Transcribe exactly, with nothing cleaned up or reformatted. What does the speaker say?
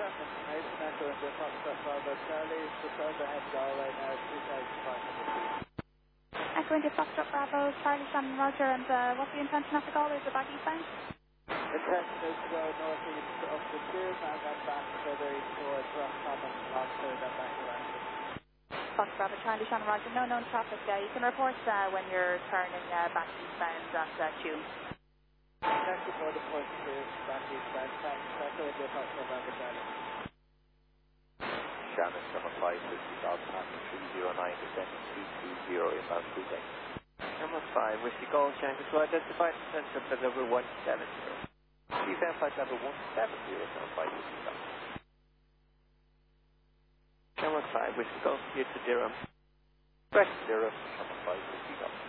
information, Echo India Foxtrot Bravo Charlie, just overhead Galway now, two thousand five hundred feet. Echo India Foxtrot Bravo, Charlie, Shannon, Roger, and uh, what's the intention of the call? Is it back eastbound? Intention is to go northeast up the tube and then back further east towards Roscommon, Oxford, and back around. Fox Bravo, Charlie, Shannon, Roger, no known traffic. Uh, you can report uh, when you're turning uh, back eastbound at uh, Tube. Thank you for the point to back eastbound. Thanks. Echo India Foxtrot Bravo Charlie. Shannon, number five, fifty Golf Panther three zero nine, descending three two zero inbound Quebec. Number five, Whiskey Golf Yankee, to identify descent of level one seven zero. Please identify level one seven zero, number five, fifty Golf. Number five, Whiskey Golf here to Durham. West Durham, number five, fifty Golf.